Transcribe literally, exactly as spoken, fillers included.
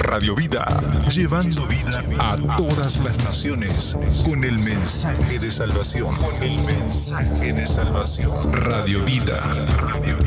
Radio Vida, llevando vida a todas las naciones con el mensaje de salvación. Con el mensaje de salvación. Radio Vida. Radio Vida.